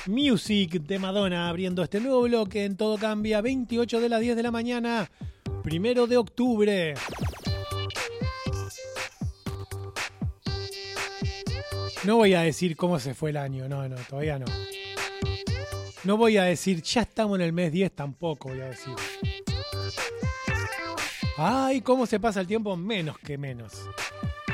Music de Madonna abriendo este nuevo bloque en Todo Cambia, 28 de las 10 de la mañana, 1 de octubre. No voy a decir cómo se fue el año, no, todavía no. No voy a decir ya estamos en el mes 10, tampoco voy a decir. Ay, cómo se pasa el tiempo, menos que menos.